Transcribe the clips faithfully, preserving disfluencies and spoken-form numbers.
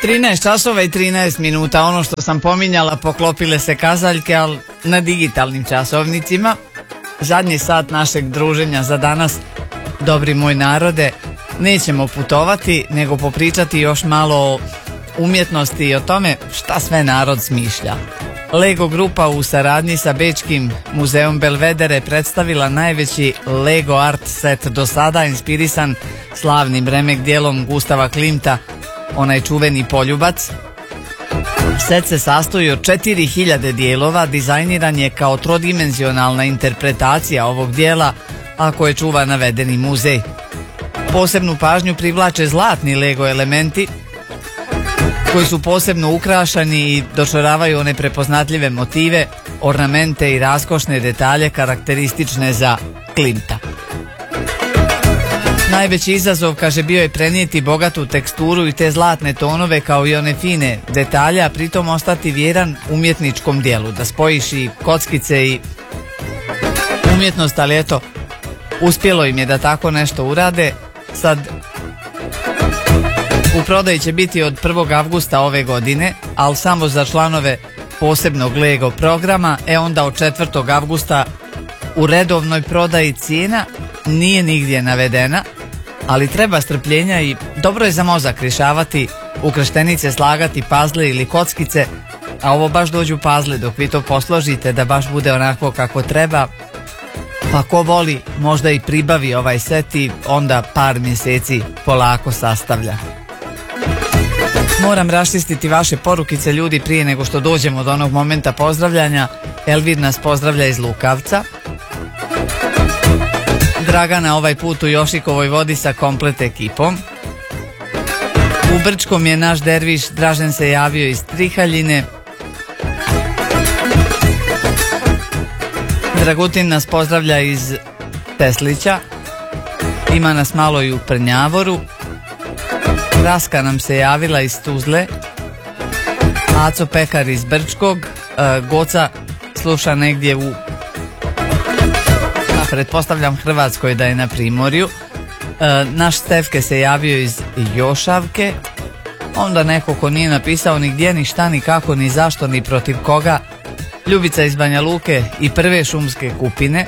trinaest časova i trinaest minuta, ono što sam pominjala, poklopile se kazaljke, ali na digitalnim časovnicima. Zadnji sat našeg druženja za danas, dobri moj narode, nećemo putovati, nego popričati još malo o umjetnosti i o tome šta sve narod smišlja. Lego grupa u saradnji sa Bečkim muzeom Belvedere predstavila najveći Lego art set do sada, inspirisan slavnim remek dijelom Gustava Klimta, onaj čuveni Poljubac. Set se sastoji od četiri hiljade dijelova, dizajniran je kao trodimenzionalna interpretacija ovog dijela, a koje čuva navedeni muzej. Posebnu pažnju privlače zlatni Lego elementi, koji su posebno ukrašani i dočaravaju one prepoznatljive motive, ornamente i raskošne detalje karakteristične za Klimta. Najveći izazov, kaže, bio je prenijeti bogatu teksturu i te zlatne tonove kao i one fine detalje, a pritom ostati vjeran umjetničkom dijelu, da spojiš i kockice i umjetnost, ali eto, uspjelo im je da tako nešto urade. Sad, u prodaji će biti od prvog avgusta ove godine, ali samo za članove posebnog Lego programa, e onda od četvrtog avgusta u redovnoj prodaji. Cijena nije nigdje navedena, ali treba strpljenja i dobro je za mozak rješavati ukrštenice, slagati pazle ili kockice, a ovo baš dođu pazle dok vi to posložite da baš bude onako kako treba. Pa ko voli možda i pribavi ovaj set i onda par mjeseci polako sastavlja. Moram raščistiti vaše porukice, ljudi, prije nego što dođemo do onog momenta pozdravljanja. Elvir nas pozdravlja iz Lukavca. Dragana ovaj put u Jošikovoj Vodi sa komplet ekipom. U Brčkom je naš derviš Dražen se javio iz Trihaljine. Dragutin nas pozdravlja iz Teslića. Ima nas malo i u Prnjavoru. Raska nam se javila iz Tuzle. Aco Pekar iz Brčkog. e, Goca sluša negdje u, a pretpostavljam Hrvatskoj, da je na Primorju. e, Naš Stefke se javio iz Jošavke. Onda neko ko nije napisao ni gdje, ni šta, ni kako, ni zašto, ni protiv koga. Ljubica iz Banja Luke i Prve šumske Kupine.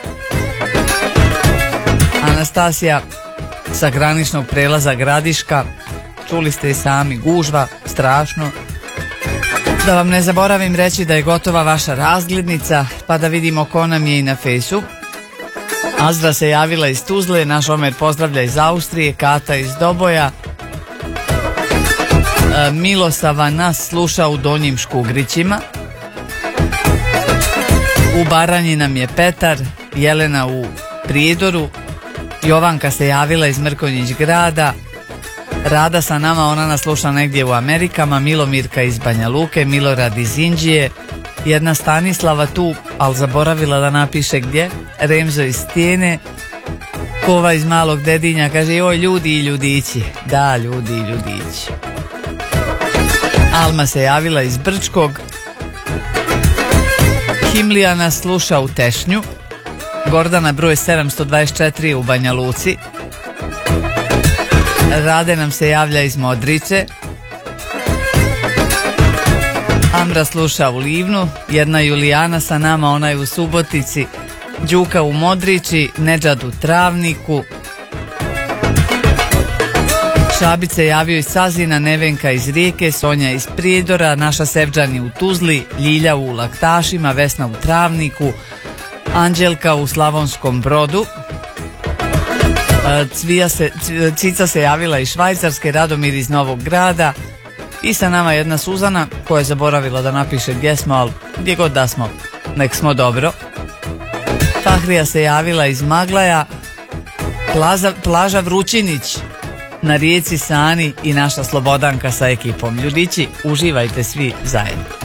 Anastasija sa graničnog prelaza Gradiška. Čuli ste i sami, gužva, strašno. Da vam ne zaboravim reći da je gotova vaša razglednica, pa da vidimo ko nam je i na fejsu. Azra se javila iz Tuzle, naš Omer pozdravlja iz Austrije, Kata iz Doboja. e, Milosava nas sluša u Donjim Škugrićima. U Baranji nam je Petar, Jelena u Prijedoru. Jovanka se javila iz Mrkonjić grada. Rada sa nama, ona nas sluša negdje u Amerikama. Milomirka iz Banja Luke, Milorad iz Indije. Jedna Stanislava tu, ali zaboravila da napiše gdje. Remzo iz Stijene. Kova iz Malog Dedinja kaže: joj, ljudi i ljudići. Da, ljudi i ljudići. Alma se javila iz Brčkog. Himlija nas sluša u Tešnju. Gordana broj sedamsto dvadeset četiri u Banja Luci. Rade nam se javlja iz Modrice. Amra sluša u Livnu. Jedna Julijana sa nama, ona je u Subotici. Đuka u Modrići, Nedžad u Travniku. Šabić se javio iz Sazina, Nevenka iz Rijeke, Sonja iz Prijedora, naša Sevđani u Tuzli, Ljilja u Laktašima, Vesna u Travniku, Anđelka u Slavonskom Brodu. Cvija se, Cica se javila iz Švajcarske, Radomir iz Novog Grada i sa nama jedna Suzana koja je zaboravila da napiše gdje smo, ali gdje god da smo, nek smo dobro. Fahrija se javila iz Maglaja. Plaza, plaža Vrućinić na rijeci Sani i naša Slobodanka sa ekipom. Ljudići, uživajte svi zajedno.